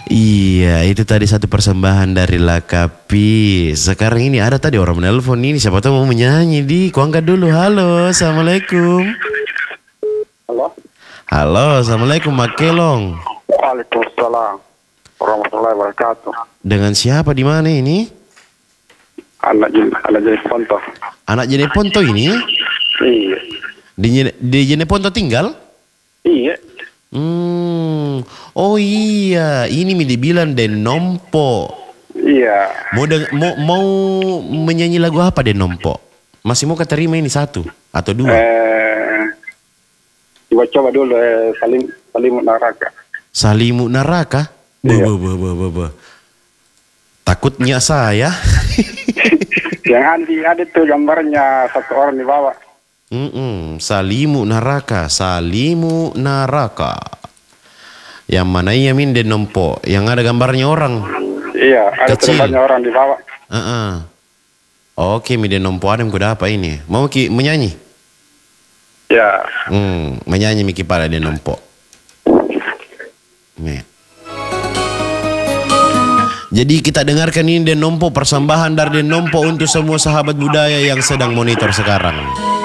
Iya, itu tadi satu persembahan dari Lakapi. Sekarang ini ada tadi orang menelpon ini, siapa tahu mau menyanyi di. Ku angkat dulu. Halo, assalamualaikum. Halo. Halo, assalamualaikum Mak Kelong. Waalaikumsalam warahmatullahi wabarakatuh. Dengan siapa di mana ini? Anak Jeneponto. Anak Jeneponto ini? Iya. Di Jeneponto tinggal? Iya. Oh iya, ini mi dibilang Denompo. Iya. Mau menyanyi lagu apa Denompo? Masih mau keterima ini satu atau dua? Coba dulu Salimut Naraka. Salimut Naraka? Iya. Takutnya saya. Yang Andi ada tuh gambarnya satu orang di bawah. Salimut Naraka. Yang mana iya min Denompo? Yang ada gambarnya orang. Iya, ada kecil. gambarnya orang di bawah. Oke, mi Denompo ada yang kuda apa ini? Mau ki menyanyi? Ya. Menyanyi Miki pada Denompo. Nih. Jadi kita dengarkan ini Denompo, persembahan dari Denompo untuk semua sahabat budaya yang sedang monitor sekarang.